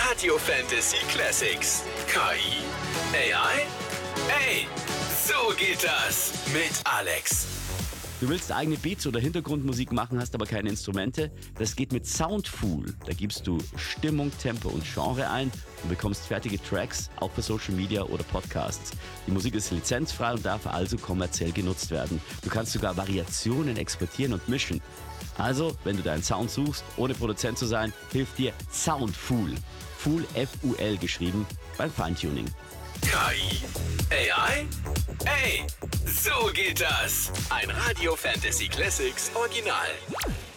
Radio Fantasy Classics. KI? AI? Ey, so geht das mit Alex. Du willst eigene Beats oder Hintergrundmusik machen, hast aber keine Instrumente? Das geht mit Soundfool. Da gibst du Stimmung, Tempo und Genre ein und bekommst fertige Tracks, auch für Social Media oder Podcasts. Die Musik ist lizenzfrei und darf also kommerziell genutzt werden. Du kannst sogar Variationen exportieren und mischen. Also, wenn du deinen Sound suchst, ohne Produzent zu sein, hilft dir Soundfool. Fool, F-U-L geschrieben, beim Feintuning. KI? AI? Ey, so geht das. Ein Radio Fantasy Classics Original.